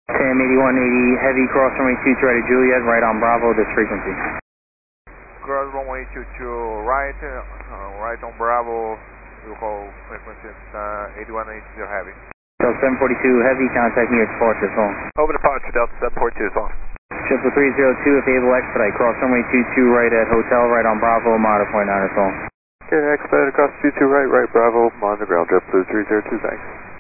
Sam 8180, heavy cross runway 22 right at Juliet, right on Bravo, this frequency. Cross runway 22 right, right on Bravo, local frequency 8180 heavy. Delta 742 heavy, contact me at departure phone. Over departure, Delta 742 phone. 302, if able expedite, cross runway 22 right at Hotel, right on Bravo, monitor point 9 phone. Okay, expedite across 22 right, right Bravo, monitor ground, Jet Blue 302, thanks.